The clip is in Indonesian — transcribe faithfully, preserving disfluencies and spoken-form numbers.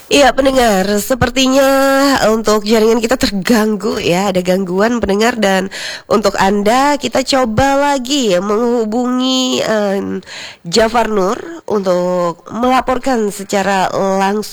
Iya pendengar, sepertinya untuk jaringan kita terganggu ya, ada gangguan pendengar dan untuk Anda kita coba lagi ya menghubungi, eee, Jafar Nur untuk melaporkan secara langs